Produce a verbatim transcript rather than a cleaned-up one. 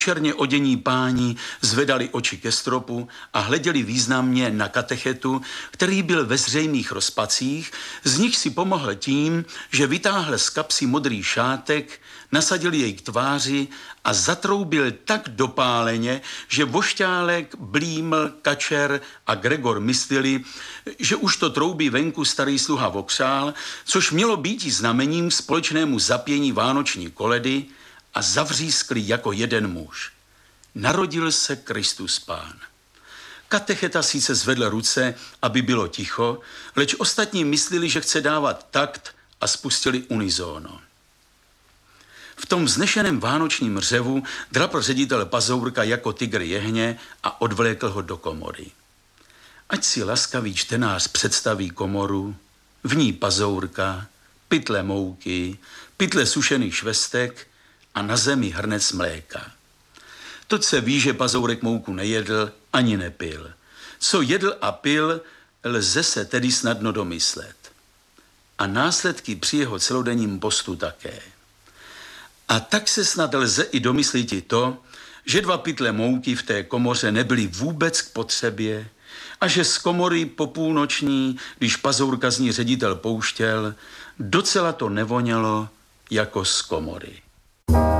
Černě odění páni zvedali oči ke stropu a hleděli významně na katechetu, který byl ve zřejmých rozpacích, z nich si pomohl tím, že vytáhl z kapsy modrý šátek, nasadil jej k tváři a zatroubil tak dopáleně, že Vošťálek, Blíml, Kačer a Gregor mysleli, že už to troubí venku starý sluha Vokřál, což mělo být znamením k společnému zapění vánoční koledy, a zavřískli jako jeden muž. Narodil se Kristus Pán. Katecheta sice zvedl ruce, aby bylo ticho, leč ostatní mysleli, že chce dávat takt a spustili unisono. V tom vznešeném vánočním řevu drapl ředitel Pazourka jako tygr jehně a odvlékl ho do komory. Ať si laskavý čtenář představí komoru, v ní Pazourka, pytle mouky, pytle sušených švestek a na zemi hrnec mléka. Toť se ví, že Pazourek mouku nejedl ani nepil. Co jedl a pil, lze se tedy snadno domyslet. A následky při jeho celodenním postu také. A tak se snad lze i domyslit i to, že dva pytle mouky v té komoře nebyly vůbec k potřebě a že z komory po půlnoční, když Pazourka z ní ředitel pouštěl, docela to nevonělo jako z komory.